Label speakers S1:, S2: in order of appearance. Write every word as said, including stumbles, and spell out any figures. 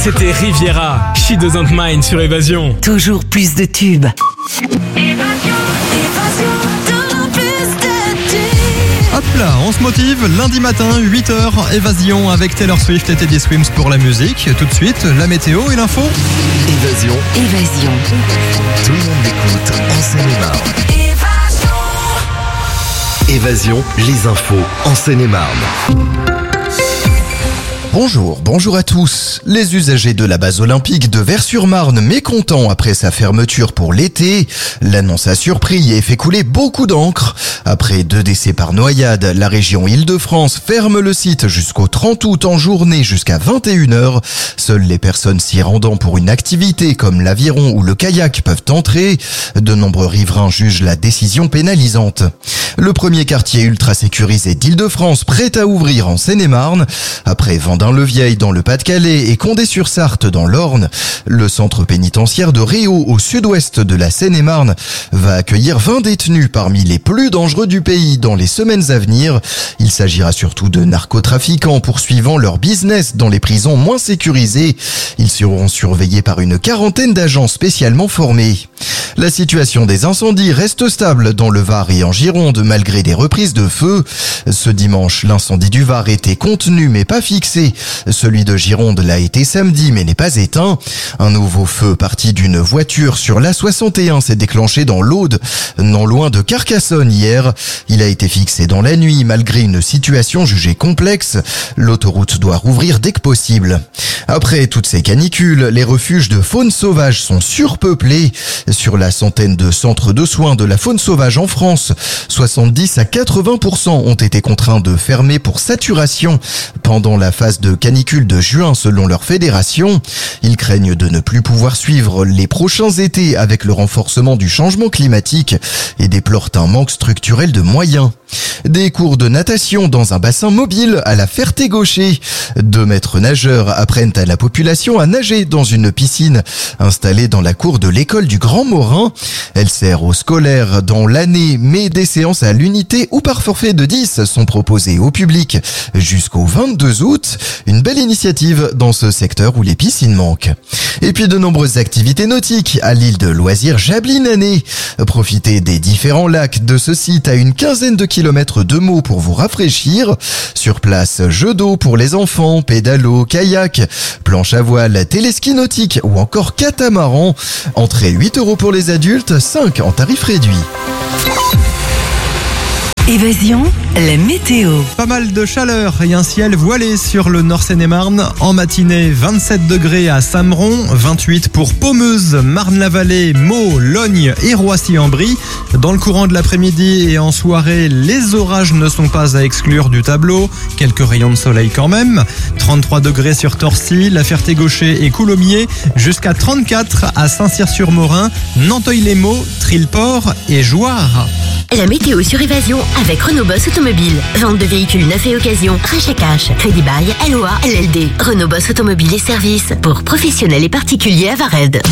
S1: C'était Riviera, She Doesn't Mind sur Évasion.
S2: Toujours plus de tubes.
S3: Hop là, on se motive, lundi matin, huit heures, Évasion avec Taylor Swift et Teddy Swims pour la musique. Tout de suite, la météo et l'info.
S4: Évasion.
S2: Évasion.
S4: Tout le monde l'écoute en Seine-et-Marne. Évasion, les infos en Seine-et-Marne.
S3: Bonjour, bonjour à tous. Les usagers de la base olympique de Vers-sur-Marne mécontents après sa fermeture pour l'été. L'annonce a surpris et fait couler beaucoup d'encre. Après deux décès par noyade, la région Île-de-France ferme le site jusqu'au trente août en journée jusqu'à vingt et une heures. Seules les personnes s'y rendant pour une activité comme l'aviron ou le kayak peuvent entrer. De nombreux riverains jugent la décision pénalisante. Le premier quartier ultra sécurisé d'Île-de-France prêt à ouvrir en Seine-et-Marne. Après Vendin-le-Vieil dans le Pas-de-Calais et Condé-sur-Sarthe dans l'Orne, le centre pénitentiaire de Réau au sud-ouest de la Seine-et-Marne va accueillir vingt détenus parmi les plus dangereux du pays dans les semaines à venir. Il s'agira surtout de narcotrafiquants poursuivant leur business dans les prisons moins sécurisées. Ils seront surveillés par une quarantaine d'agents spécialement formés. La situation des incendies reste stable dans le Var et en Gironde malgré des reprises de feu. Ce dimanche, l'incendie du Var était contenu mais pas fixé. Celui de Gironde l'a été samedi mais n'est pas éteint. Un nouveau feu parti d'une voiture sur l'A soixante et un s'est déclenché dans l'Aude, non loin de Carcassonne hier. Il a été fixé dans la nuit malgré une situation jugée complexe. L'autoroute doit rouvrir dès que possible. Après toutes ces canicules, les refuges de faune sauvage sont surpeuplés. Sur la centaine de centres de soins de la faune sauvage en France, soixante-dix à quatre-vingts pour cent ont été contraints de fermer pour saturation pendant la phase de canicule de juin selon leur fédération. Ils craignent de ne plus pouvoir suivre les prochains étés avec le renforcement du changement climatique et déplorent un manque structurel de moyens. Des cours de natation dans un bassin mobile à la Ferté-Gaucher. Deux maîtres nageurs apprennent à la population à nager dans une piscine installée dans la cour de l'école du Grand Morin. Elle sert aux scolaires dans l'année, mais des séances à l'unité ou par forfait de dix sont proposées au public jusqu'au vingt-deux août. Une belle initiative dans ce secteur où les piscines manquent. Et puis de nombreuses activités nautiques à l'île de loisirs Jablinané. Profitez des différents lacs de ce site à une quinzaine de kilomètres de Meaux pour vous rafraîchir. Sur place, jeux d'eau pour les enfants, pédalo, kayak, planche à voile, téléski nautique ou encore catamaran. Entrée huit euros pour les adultes, cinq en tarif réduit.
S2: Évasion, la météo.
S3: Pas mal de chaleur et un ciel voilé sur le Nord Seine-et-Marne. En matinée, vingt-sept degrés à Sameron, vingt-huit pour Paumeuse, Marne-la-Vallée, Meaux, Logne et Roissy-en-Brie. Dans le courant de l'après-midi et en soirée, les orages ne sont pas à exclure du tableau. Quelques rayons de soleil quand même. trente-trois degrés sur Torcy, La Ferté-Gaucher et Coulommiers. Jusqu'à trente-quatre à Saint-Cyr-sur-Morin, Nanteuil-les-Maux, Trilleport et Jouarre.
S5: La météo sur Évasion avec Renault Boss Automobile. Vente de véhicules neufs et occasion, rachat cash, crédit bail, L O A, L L D. Renault Boss Automobile et services pour professionnels et particuliers à Vared.